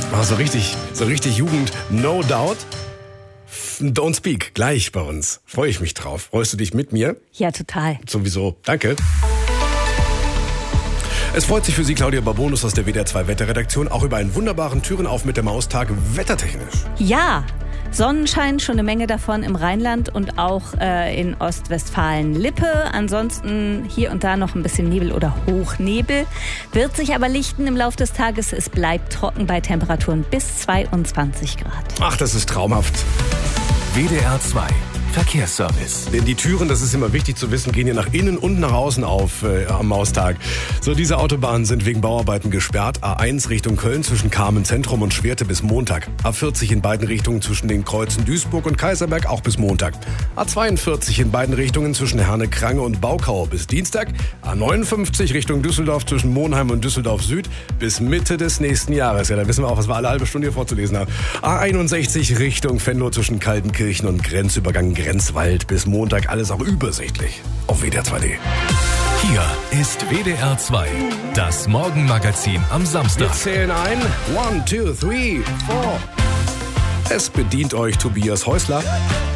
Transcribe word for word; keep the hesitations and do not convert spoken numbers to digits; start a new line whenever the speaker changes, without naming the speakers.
Oh, so richtig, so richtig Jugend. No Doubt. Don't Speak, gleich bei uns. Freue ich mich drauf. Freust du dich mit mir?
Ja, total.
Sowieso. Danke. Es freut sich für Sie Claudia Barbonus aus der W D R zwei Wetterredaktion auch über einen wunderbaren Türenauf mit der Maustag wettertechnisch.
Ja, Sonnenschein, schon eine Menge davon im Rheinland und auch äh, in Ostwestfalen-Lippe. Ansonsten hier und da noch ein bisschen Nebel oder Hochnebel. Wird sich aber lichten im Laufe des Tages. Es bleibt trocken bei Temperaturen bis zweiundzwanzig Grad.
Ach, das ist traumhaft.
W D R zwei Verkehrsservice.
Denn die Türen, das ist immer wichtig zu wissen, gehen hier nach innen und nach außen auf äh, am Maustag. So, diese Autobahnen sind wegen Bauarbeiten gesperrt. A eins Richtung Köln zwischen Kamen Zentrum und Schwerte bis Montag. A vierzig in beiden Richtungen zwischen den Kreuzen Duisburg und Kaiserberg auch bis Montag. A zweiundvierzig in beiden Richtungen zwischen Herne-Krange und Baukau bis Dienstag. A neunundfünfzig Richtung Düsseldorf zwischen Monheim und Düsseldorf Süd bis Mitte des nächsten Jahres. Ja, da wissen wir auch, was wir alle halbe Stunde hier vorzulesen haben. A einundsechzig Richtung Venlo zwischen Kaltenkirchen und Grenzübergang Grenzwald bis Montag, alles auch übersichtlich auf W D R zwei Punkt de.
Hier ist W D R zwei, das Morgenmagazin am Samstag.
Wir zählen ein. One, two, three, four. Es bedient euch Tobias Häusler.